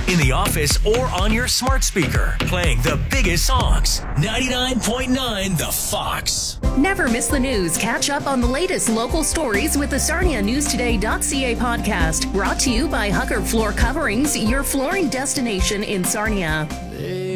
in the office, or on your smart speaker. Playing the biggest songs. 99.9 The Fox. Never miss the news. Catch up on the latest local stories with the SarniaNewsToday.ca podcast. Brought to you by Hucker Floor Coverings, your flooring destination in Sarnia.